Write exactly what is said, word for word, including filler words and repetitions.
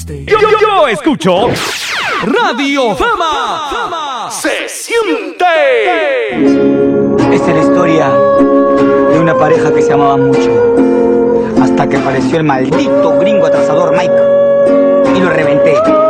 Yo, yo, yo escucho Radio Fama. Fama se siente. Esta es la historia de una pareja que se amaba mucho, hasta que apareció el maldito gringo atrasador Mike y lo reventé.